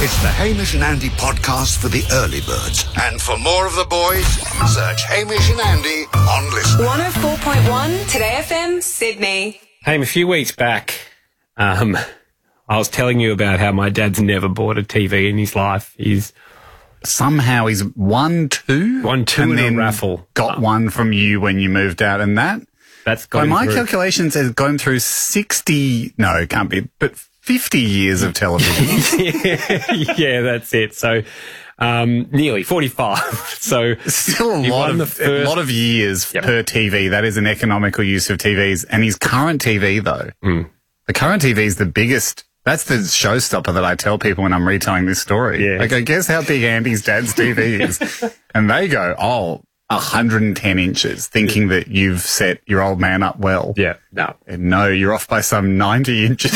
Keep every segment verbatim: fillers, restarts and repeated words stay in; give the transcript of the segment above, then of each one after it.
It's the Hamish and Andy podcast for the early birds. And for more of the boys, search Hamish and Andy on Listen. one oh four point one Today F M, Sydney. Hey, a few weeks back, um, I was telling you about how my dad's never bought a T V in his life. He's Somehow he's won two. won two and in then a raffle. Got one from you when you moved out, and that, That's by gone my through. calculations, has gone through sixty, no, it can't be, but fifty years of television. Yeah, that's it. So, um, nearly forty-five. So, Still a he lot won of, the a first- lot of years Yep. per T V. That is an economical use of T Vs. And his current T V, though, Mm. the current T V is the biggest. That's the showstopper that I tell people when I'm retelling this story. Yeah. Like, I guess how big Andy's dad's T V is. And they go, oh, one hundred ten inches, thinking that you've set your old man up well. yeah, no. And no, you're off by some ninety inches.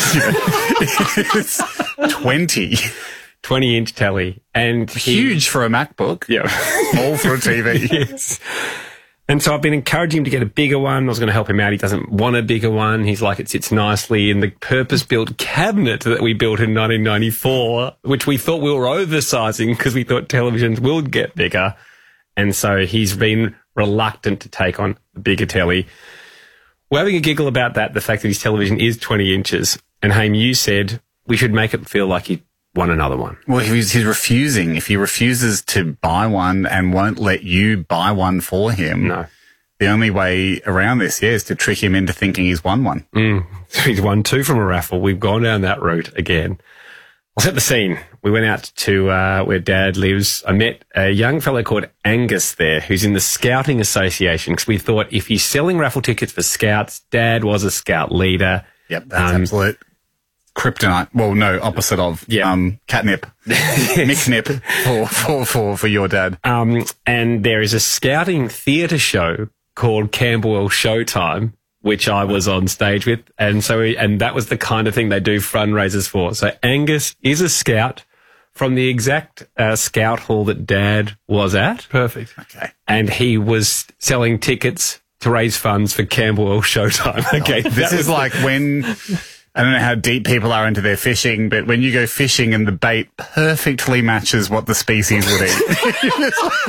It's twenty. twenty-inch telly. And he- Huge for a MacBook. Yeah. All for a T V. Yes. And so I've been encouraging him to get a bigger one. I was going to help him out. He doesn't want a bigger one. He's like, it sits nicely in the purpose-built cabinet that we built in nineteen ninety-four, which we thought we were oversizing because we thought televisions will get bigger. And so he's been reluctant to take on a bigger telly. We're having a giggle about that, the fact that his television is twenty inches. And Haim, you said we should make it feel like he won another one. Well, he's, he's refusing. If he refuses to buy one and won't let you buy one for him, No. the only way around this, yeah, is to trick him into thinking he's won one. Mm. So he's won two from a raffle. We've gone down that route again. I'll set the scene. We went out to uh, where Dad lives. I met a young fellow called Angus there who's in the Scouting Association because we thought if he's selling raffle tickets for Scouts, Dad was a Scout leader. Yep, that's Um, absolute kryptonite. Well, no, opposite of Yeah. um, catnip, McNip for, for, for, for your dad. Um, and there is a Scouting theatre show called Camberwell Showtime, which I was on stage with. And so, and that was the kind of thing they do fundraisers for. So Angus is a Scout from the exact uh, Scout hall that Dad was at. Perfect. Okay. And he was selling tickets to raise funds for Camberwell Showtime. Okay. This that is was- like when, I don't know how deep people are into their fishing, but when you go fishing and the bait perfectly matches what the species would eat.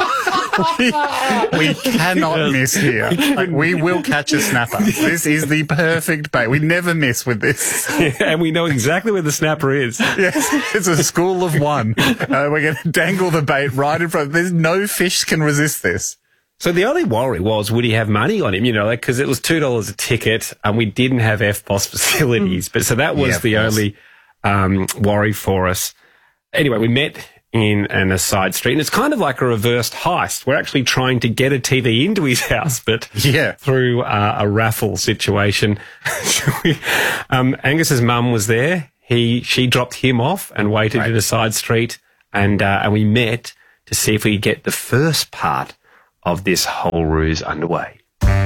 we, we cannot miss here. Like, we will catch a snapper. This is the perfect bait. We never miss with this. and we know exactly where the snapper is. Yes, it's a school of one. Uh, we're going to dangle the bait right in front. There's no fish can resist this. So the only worry was, would he have money on him? You know, like, because it was two dollars a ticket and we didn't have F P O S facilities. But so that was Yeah, of the course. only um, worry for us. Anyway, we met in, in a side street and it's kind of like a reversed heist. We're actually trying to get a T V into his house, but Yeah. through uh, a raffle situation. So we, um, Angus's mum was there. He, she dropped him off and waited Right. in a side street and, uh, and we met to see if we could get the first part of this whole ruse underway.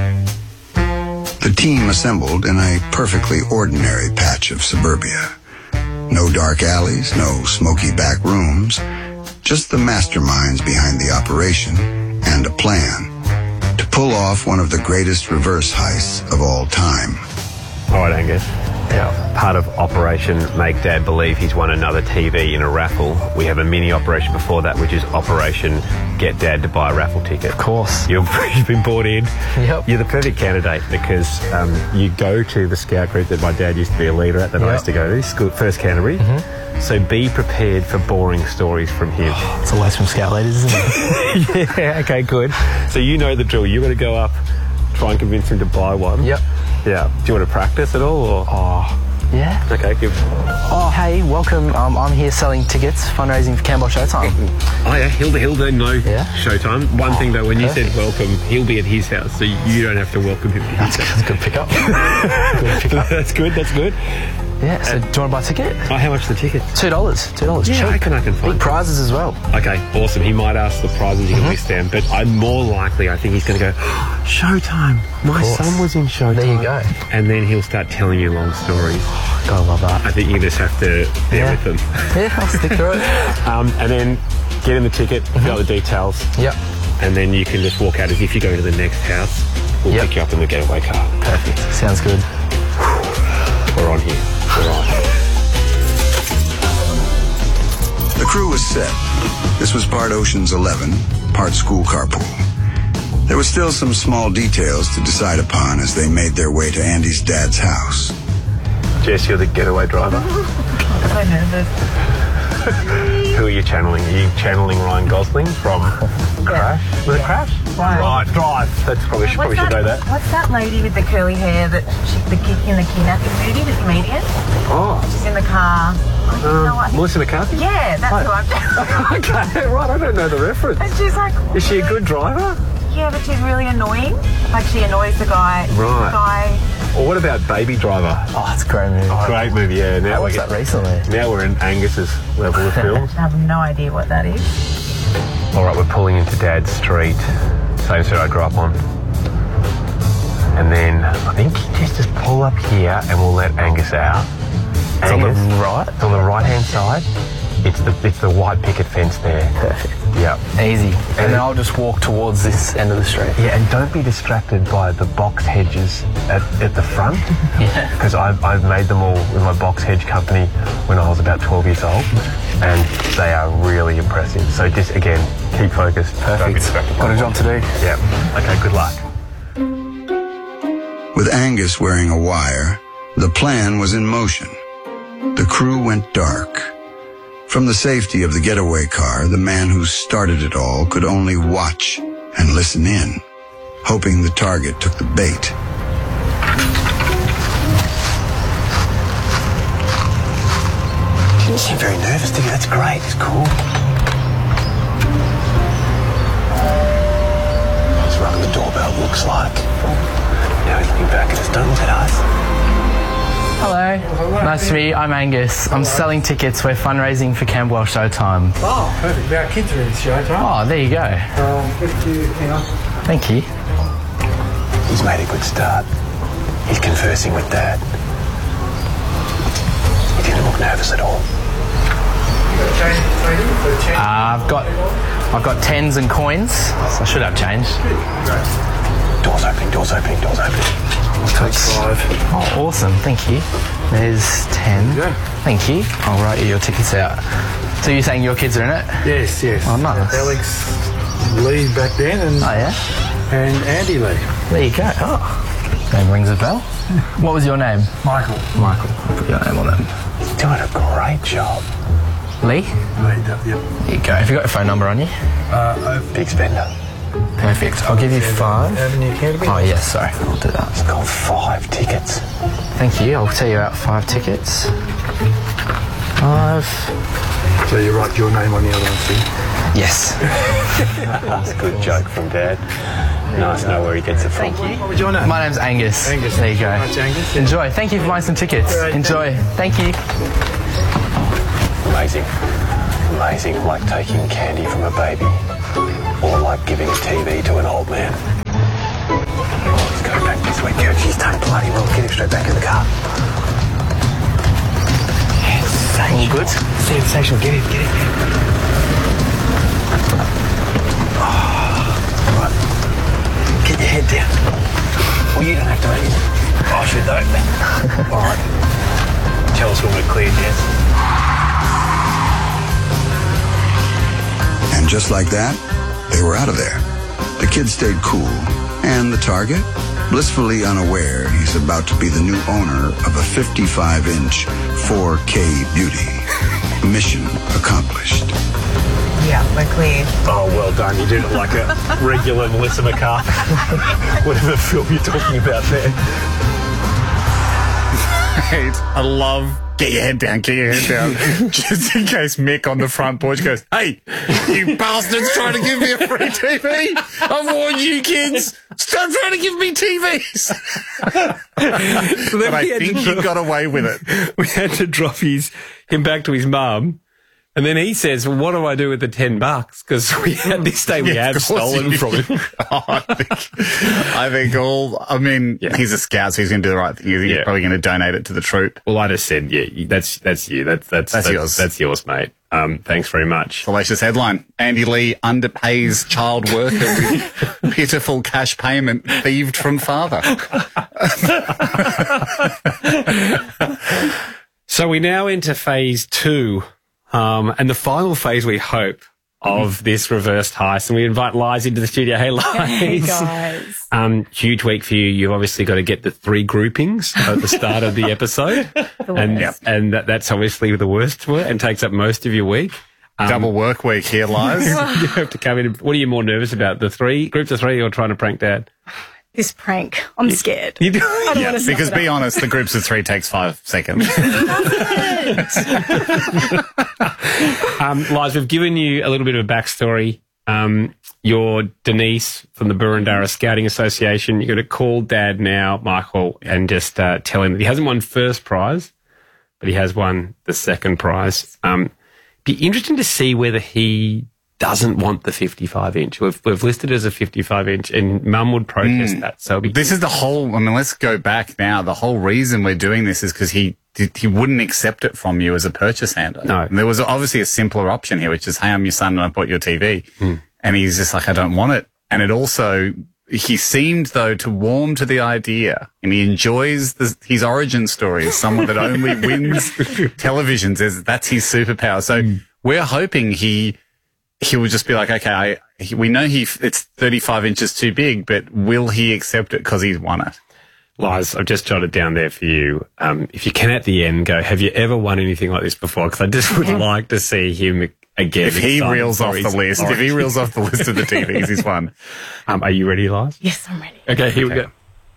The team assembled in a perfectly ordinary patch of suburbia. No dark alleys, no smoky back rooms, just the masterminds behind the operation and a plan to pull off one of the greatest reverse heists of all time. All right, Angus. Yeah. Part of Operation Make Dad Believe He's Won Another T V in a Raffle. We have a mini operation before that, which is Operation Get Dad to Buy a Raffle Ticket. Of course. You've, you've been brought in. Yep. You're the perfect candidate because um, you go to the scout group that my dad used to be a leader at that I Yep. used to go to, school, First Canterbury. Mm-hmm. So be prepared for boring stories from him. It's always from scout leaders, isn't it? Yeah, okay, good. So you know the drill. You're going to go up, try and convince him to buy one. Yep. Yeah. Do you want to practice at all? Or? Oh, yeah. Okay, give. Oh, hey, welcome. Um, I'm here selling tickets, fundraising for Camberwell Showtime. Oh yeah, Hilda, Hilda, no Yeah. Showtime. One Oh, thing though, when perfect. you said welcome, he'll be at his house, so you don't have to welcome him to his That's, house. that's a good pickup. Good pickup. That's good, that's good. Yeah, so do you want to buy a ticket? Oh, how much the ticket? Two dollars. Two dollars. Yeah, cheap. I reckon I can find Big it. prizes as well. Okay, awesome. He might ask the prizes you can list down, but I'm more likely, I think he's going to go, Showtime. My course. son was in Showtime. There you go. And then he'll start telling you long stories. Gotta love that. I think you just have to bear Yeah. with them. Yeah, I'll stick through it. Um, and then get in the ticket, fill out the details, Yep. and then you can just walk out as if you're going to the next house. We'll Yep. pick you up in the getaway car. Perfect. Sounds good. We're on here. We're on. The crew was set. This was part Ocean's Eleven, part school carpool. There were still some small details to decide upon as they made their way to Andy's dad's house. Jess, you're the getaway driver. I'm so nervous. Who are you channeling? Are you channeling Ryan Gosling from Crash? Was it Crash? Right. Right, Drive. That's probably, should, probably should know that. What's that lady with the curly hair that she, the kid in the kidnapping movie, the comedian? Oh, She's in the car. Oh, you know what? Melissa McCarthy? Yeah, that's who I'm Okay, right, I don't know the reference. And she's like, Is she a good driver? yeah, but she's really annoying. Like, she annoys the guy. Right. The guy. Or what about Baby Driver? Oh, that's a great movie. Great movie, yeah. Now I we're watched that getting- recently. Now we're in Angus's level of films. I have no idea what that is. All right, we're pulling into Dad's street, same street I grew up on. And then I think just just pull up here and we'll let Angus out. It's on the Angus, right? it's on the right-hand side. It's the it's the white picket fence there. Perfect. Yeah. Easy. And then I'll just walk towards this end of the street. Yeah, and don't be distracted by the box hedges at, at the front. Yeah. Because I've, I've made them all with my box hedge company when I was about twelve years old. And they are really impressive. So just, again, keep focused. Don't be Perfect. distracted by Got a the job to do. Yeah. Okay, good luck. With Angus wearing a wire, the plan was in motion. The crew went dark. From the safety of the getaway car, the man who started it all could only watch and listen in, hoping the target took the bait. You didn't seem very nervous, did you? That's great. It's cool. He's rung the doorbell, looks like. Now he's looking back at us. Don't look at us. Hello. Nice to meet you. I'm Angus. I'm selling tickets. We're fundraising for Camberwell Showtime. Oh, perfect. Our kids are in the show, right? Oh, there you go. Um, if you hang on. Thank you. He's made a good start. He's conversing with Dad. He didn't look nervous at all. Uh, I've got I've got tens and coins, so I should have change. Doors opening, doors opening, doors opening. Take five. Oh, awesome. Thank you. There's ten. go. Thank you. I'll write you your tickets out. So you're saying your kids are in it? Yes, yes. Oh, nice. Alex Lee back then and, Oh, yeah? and Andy Lee. There you go. Oh. Name rings a bell. What was your name? Michael. Michael. I'll put your name on them. He's doing a great job. Lee? Lee, yep. There you go. Have you got your phone number on you? Uh, Big spender. Perfect. I'll give you five. Avenue Canterbury. Oh, yes, sorry. I'll do that. He's got five tickets. Thank you. I'll tell you out five tickets. Five. So you write your name on the other one, too? Yes. That's a good joke from Dad. Nice to know where he gets it from. What was your name? My name's Angus. Angus. There you go. Thanks very much, Angus. Yeah. Enjoy. Thank you for buying some tickets. Great, Enjoy. Thank you. Amazing. Amazing, like taking candy from a baby. Or like giving a T V to an old man. Let's go back this way, Coach. He's done bloody well. Get him straight back in the car. All good? Sensational. Get him, get him, get him. Oh, right. Get your head down. Well, you don't have to, mate. I should, though. All right. Tell us when we're clear, Jess. And just like that, they were out of there. The kid stayed cool, and the target, blissfully unaware he's about to be the new owner of a fifty-five inch four K beauty. Mission accomplished. Yeah, we're clear. Oh, well done. You did it like a regular Melissa McCarthy. Whatever film you're talking about there. I love get your head down, get your head down. Just in case Mick on the front porch goes, hey, you bastards trying to give me a free T V? I've warned you kids. Stop trying to give me T Vs. So then But I we had think to he drop, got away with it. we had to drop his him back to his mum. And then he says, well, what do I do with the ten bucks? Because we had this day we Yeah, have of course stolen you- from him. Oh, I, think, I think all, I mean, Yeah. he's a scout, so he's going to do the right thing. He's Yeah. probably going to donate it to the troop. Well, I just said, yeah, that's that's you. That's that's That's yours. That's yours, mate. Um, thanks very much. Salacious headline. Andy Lee underpays child worker with pitiful cash payment thieved from father. So we now enter phase two Um, and the final phase, we hope, of this reversed heist. And we invite Liz into the studio. Hey, Liz. Hey, guys. Um, huge week for you. You've obviously got to get the three groupings at the start of the episode. The and worst. and that, that's obviously the worst for it and takes up most of your week. Um, Double work week here, Liz. you have to come in. What are you more nervous about? The three groups of three or trying to prank Dad? This prank. I'm scared. You do. I don't Yeah, want to because be honest, the groups of three takes five seconds. Um, Liz, we've given you a little bit of a backstory. Um, you're Denise from the Burundara Scouting Association. You're going to call Dad now, Michael, and just uh, tell him that he hasn't won first prize, but he has won the second prize. Um, be interesting to see whether he doesn't want the fifty-five inch. We've, we've listed it as a fifty-five inch, and Mum would protest Mm. that. So it'll be This is the whole, I mean, let's go back now. The whole reason we're doing this is because he did, he wouldn't accept it from you as a purchase handler. No. And there was obviously a simpler option here, which is, hey, I'm your son and I bought your T V. Mm. And he's just like, I don't want it. And it also, he seemed though to warm to the idea, and he enjoys the, his origin story as someone that only wins televisions. As that's his superpower. So Mm. we're hoping he, he will just be like, okay, I, he, we know he, it's thirty-five inches too big, but will he accept it because he's won it? Liz, I've just jotted down there for you. Um, if you can at the end go, have you ever won anything like this before? Because I just would like to see him again. If he excited reels for off the his list, if he origin. reels off the list of the T Vs, he's won. Um, are you ready, Liz? Yes, I'm ready. Okay, here we Okay.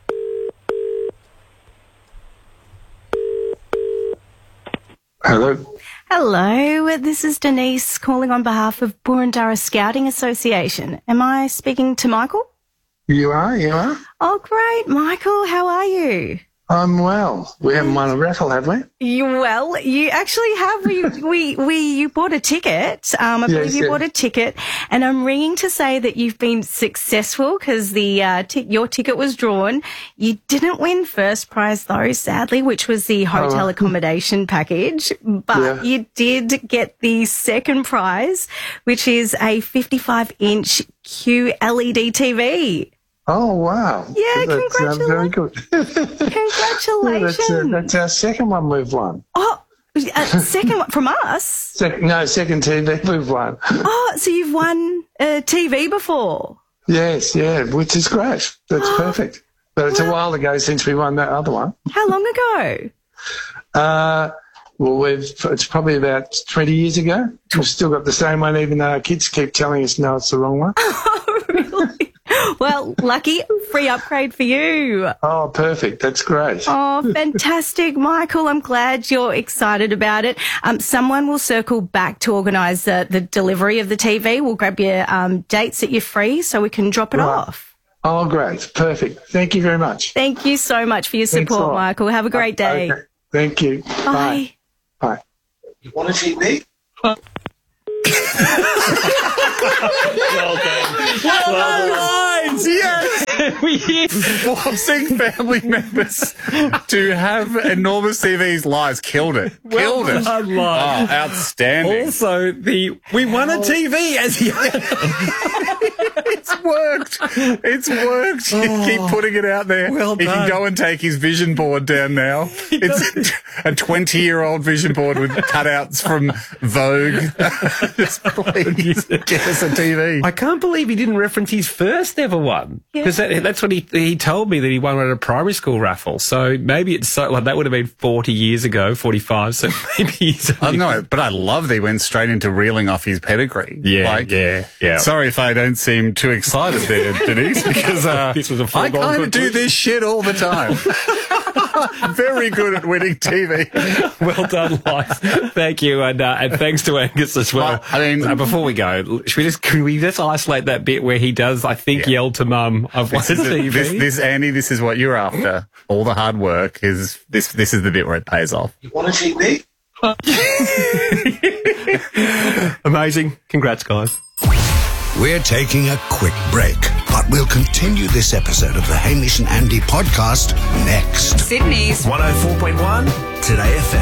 go. Hello. Hello, this is Denise calling on behalf of Burundara Scouting Association. Am I speaking to Michael? You are, you are. Oh, great. Michael, how are you? I'm well. We haven't won a raffle, have we? You well, you actually have. We we we you bought a ticket. Um, I Yes, believe you yes. bought a ticket, and I'm ringing to say that you've been successful because the uh, t- your ticket was drawn. You didn't win first prize though, sadly, which was the hotel Oh. accommodation package. But Yeah. you did get the second prize, which is a fifty-five inch Q L E D T V. Oh, wow. Yeah, That's uh, very good. Yeah, Congratulations! that's, uh, that's our second one we've won. oh, uh, second one from us. Sec- no, second T V we've won. Oh, so you've won a T V before? Yes, yeah, which is great. That's perfect. But it's a while ago since we won that other one. How long ago? Uh, well, we've it's probably about twenty years ago. We've still got the same one, even though our kids keep telling us no, it's the wrong one. Oh, really? Well, lucky free upgrade for you. Oh, perfect. That's great. Oh, fantastic, Michael. I'm glad you're excited about it. Um, someone will circle back to organise the, the delivery of the T V. We'll grab your um, dates that you're free so we can drop it Right. off. Oh, great. Perfect. Thank you very much. Thank you so much for your Thanks a support, lot. Michael. Have a great day. Okay. Thank you. Bye. Bye. You want a T V? Yes! Forcing family members to have enormous T Vs. Lies killed it. Killed it. done, Oh, Lies. outstanding. Also, the we won a T V as the It's worked. It's worked. You keep putting it out there. Well he done. can go and take his vision board down now. It's a twenty-year-old vision board with cutouts from Vogue. Just please get us a T V. I can't believe he didn't reference his first ever one because that, that's what he he told me that he won at a primary school raffle. So maybe it's so like that would have been forty years ago, forty-five. So maybe he's I don't know, but I love that he went straight into reeling off his pedigree. Yeah, Like, yeah, yeah. Sorry if I don't seem too excited there, Denise, because uh, This was a I foregone kind of do conclusion. this shit all the time. Very good at winning T V. Well done, Lies. Thank you, and uh, and thanks to Angus as well. Well, I mean- uh, before we go, should we just can we just isolate that bit where he does, I think, yell to Mum, "I've won a This, is T V." it. this, this, Andy, this is what you're after. All the hard work is this. This is the bit where it pays off. You want a T V? Amazing! Congrats, guys. We're taking a quick break, but we'll continue this episode of the Hamish and Andy podcast next. Sydney's one oh four point one Today F M.